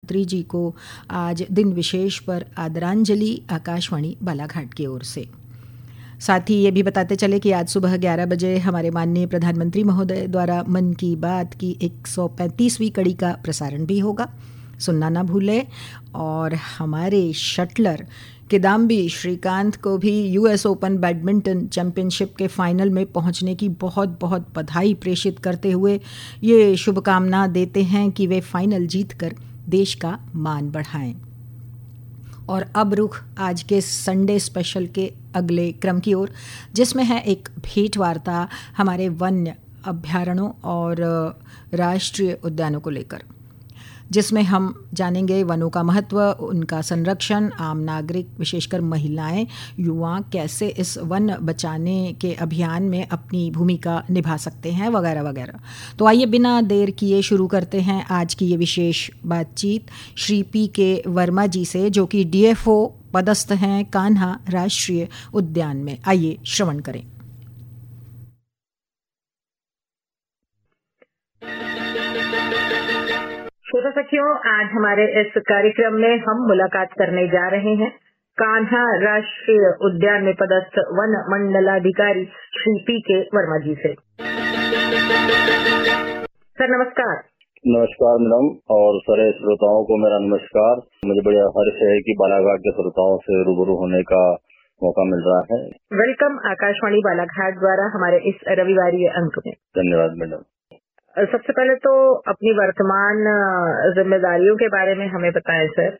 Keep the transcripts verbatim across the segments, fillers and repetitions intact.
त्री जी को आज दिन विशेष पर आदरांजलि आकाशवाणी बालाघाट की ओर से। साथ ही ये भी बताते चले कि आज सुबह ग्यारह बजे हमारे माननीय प्रधानमंत्री महोदय द्वारा मन की बात की एक सौ पैंतीसवीं कड़ी का प्रसारण भी होगा, सुनना ना भूलें। और हमारे शटलर किदाम्बी श्रीकांत को भी यूएस ओपन बैडमिंटन चैंपियनशिप के फाइनल में पहुंचने की बहुत बहुत बधाई प्रेषित करते हुए ये शुभकामना देते हैं कि वे फाइनल जीतकर देश का मान बढ़ाएं। और अब रुख आज के संडे स्पेशल के अगले क्रम की ओर, जिसमें है एक भेंट वार्ता हमारे वन्य अभ्यारण्यों और राष्ट्रीय उद्यानों को लेकर, जिसमें हम जानेंगे वनों का महत्व, उनका संरक्षण, आम नागरिक विशेषकर महिलाएं, युवा कैसे इस वन बचाने के अभियान में अपनी भूमिका निभा सकते हैं, वगैरह वगैरह। तो आइए बिना देर किए शुरू करते हैं आज की ये विशेष बातचीत श्री पी के वर्मा जी से, जो कि डीएफओ पदस्थ हैं कान्हा राष्ट्रीय उद्यान में। आइए श्रवण करें। श्रोता सखियों, आज हमारे इस कार्यक्रम में हम मुलाकात करने जा रहे हैं कान्हा राष्ट्रीय उद्यान में पदस्थ वन मंडलाधिकारी श्री पी के वर्मा जी से। सर नमस्कार। नमस्कार मैडम, और सारे श्रोताओं को मेरा नमस्कार। मुझे बड़ा हर्ष है कि बालाघाट के श्रोताओं से रूबरू होने का मौका मिल रहा है। वेलकम आकाशवाणी बालाघाट द्वारा हमारे इस रविवारी अंक में। धन्यवाद मैडम। सबसे पहले तो अपनी वर्तमान जिम्मेदारियों के बारे में हमें बताएं सर।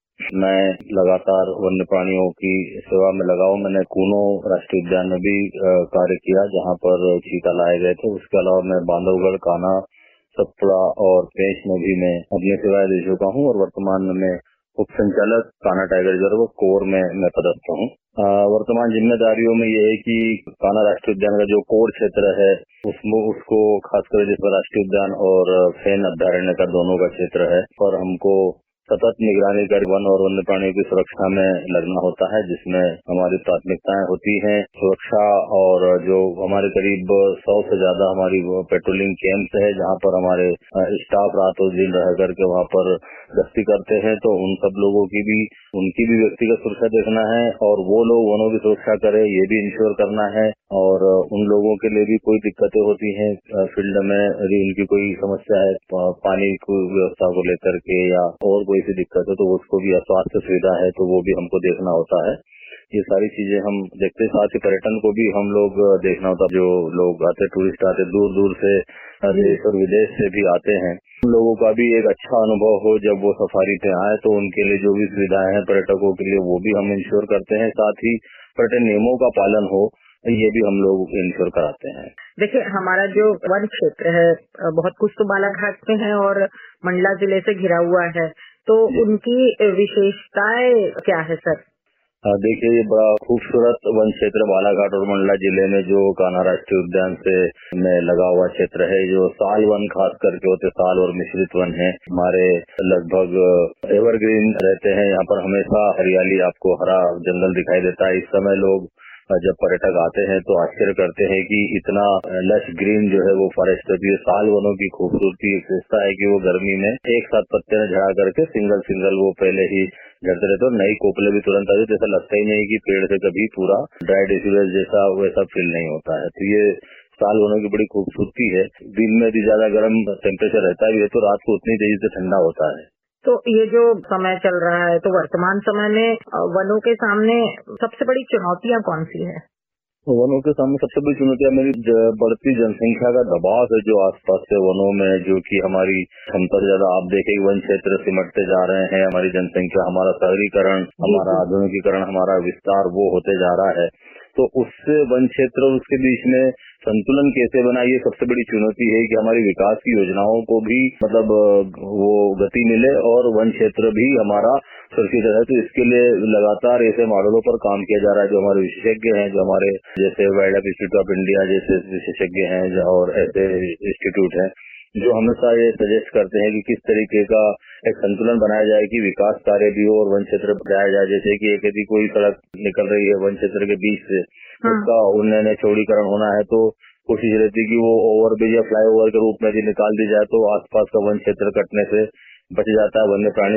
मैं लगातार वन्य प्राणियों की सेवा में लगा हूँ। मैंने कूनो राष्ट्रीय उद्यान में भी कार्य किया, जहाँ पर चीता लाए गए थे। उसके अलावा मैं बांधवगढ़, कान्हा, सतपुड़ा और पेंच में भी मैं अपनी सेवाएं दे चुका हूँ, और वर्तमान में उप संचालक कान्हा टाइगर रिजर्व कोर में मैं पदस्थ हूँ। वर्तमान जिम्मेदारियों में ये है कि कान्हा राष्ट्रीय उद्यान का जो कोर क्षेत्र है उसमें उसको खासकर जिसमें राष्ट्रीय उद्यान और फैन अभ्यारण्य का दोनों का क्षेत्र है, और हमको सतत निगरानी कर वन और वन्य प्राणियों की सुरक्षा में लगना होता है, जिसमें हमारी प्राथमिकताएं होती हैं सुरक्षा। और जो हमारे करीब सौ से ज्यादा हमारी पेट्रोलिंग कैंप्स है, जहां पर हमारे स्टाफ रातों दिन रह करके वहां पर गश्ती करते हैं, तो उन सब लोगों की भी उनकी भी व्यक्तिगत सुरक्षा देखना है, और वो लोग वनों की सुरक्षा करें ये भी इंश्योर करना है। और उन लोगों के लिए भी कोई दिक्कतें होती हैं फील्ड में, यदि उनकी कोई समस्या है पानी की व्यवस्था को लेकर के या और कोई सी दिक्कत है, तो उसको भी स्वास्थ्य सुविधा है तो वो भी हमको देखना होता है। ये सारी चीजें हम देखते हैं। साथ ही पर्यटन को भी हम लोग देखना होता है। जो लोग आते, टूरिस्ट आते दूर दूर से, देश और विदेश से भी आते हैं, उन लोगों का भी एक अच्छा अनुभव हो जब वो सफारी पे आए, तो उनके लिए जो भी सुविधाएं हैं पर्यटकों के लिए वो भी हम इंश्योर करते हैं। साथ ही पर्यटन नियमों का पालन हो ये भी हम लोग इंश्योर कराते हैं। देखिए, हमारा जो वन क्षेत्र है बहुत कुछ तो बालाघाट में है और मंडला जिले से घिरा हुआ है, तो उनकी विशेषताएं क्या है सर? देखिए, ये बड़ा खूबसूरत वन क्षेत्र बालाघाट और मंडला जिले में जो कान्हा राष्ट्रीय उद्यान से में लगा हुआ क्षेत्र है, जो साल वन खास करके होते साल और मिश्रित वन है। हमारे लगभग एवरग्रीन रहते हैं, यहाँ पर हमेशा हरियाली, आपको हरा जंगल दिखाई देता है। इस समय लोग जब पर्यटक आते हैं तो आश्चर्य करते हैं कि इतना लश ग्रीन जो है वो फॉरेस्ट है। साल वनों की खूबसूरती एक विशेषता है कि वो गर्मी में एक साथ पत्ते में झड़ा करके सिंगल सिंगल वो पहले ही झड़ते रहते, और नई कोपले भी तुरंत आती, जैसा लगता ही नहीं कि पेड़ से कभी पूरा ड्राई डिसीज जैसा वैसा फील नहीं होता है। तो ये साल वनों की बड़ी खूबसूरती है। दिन में भी ज्यादा गर्म टेम्परेचर रहता है तो रात को उतनी तेजी से ठंडा होता है। तो ये जो समय चल रहा है, तो वर्तमान समय में वनों के सामने सबसे बड़ी चुनौतियां कौन सी है? वनों के सामने सबसे बड़ी चुनौतियां मेरी बढ़ती जनसंख्या का दबाव है, जो आसपास के वनों में, जो कि हमारी क्षमता से ज्यादा आप देखें वन क्षेत्र सिमटते जा रहे हैं। हमारी जनसंख्या, हमारा शहरीकरण, हमारा आधुनिकीकरण, हमारा विस्तार वो होते जा रहा है। तो उससे वन क्षेत्र और उसके बीच में संतुलन कैसे बनाए, ये सबसे बड़ी चुनौती है कि हमारी विकास की योजनाओं को भी मतलब वो गति मिले और वन क्षेत्र भी हमारा सुरक्षित रहे। तो इसके लिए लगातार ऐसे मॉडलों पर काम किया जा रहा है। जो हमारे विशेषज्ञ हैं, जो हमारे जैसे wild life institute of India जैसे विशेषज्ञ हैं और ऐसे इंस्टीट्यूट हैं, जो हमेशा ये सजेस्ट करते हैं कि किस तरीके का एक संतुलन बनाया जाए कि विकास कार्य भी हो और वन क्षेत्र बनाया जाए। जैसे कि एक यदि कोई सड़क निकल रही है वन क्षेत्र के बीच से, उसका उन्नयन चौड़ीकरण होना है, तो कोशिश रहती है कि वो ओवरब्रिज या फ्लाईओवर के रूप में यदि निकाल दी जाए तो आसपास का वन क्षेत्र कटने से बच जाता है। वन्य प्राणी